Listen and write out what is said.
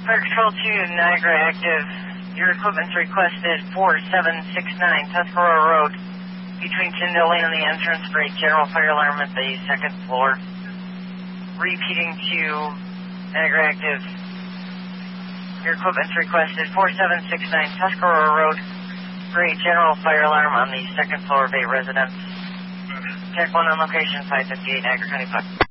Fire Control 2, Niagara active. Your equipment's requested 4769 Tuscarora Road between Tyndall Lane and the entrance for a general fire alarm at the second floor. Repeating to Niagara active. Your equipment's requested 4769 Tuscarora Road for a general fire alarm on the second floor of a residence. Check 1 on location, 558 Niagara County Park.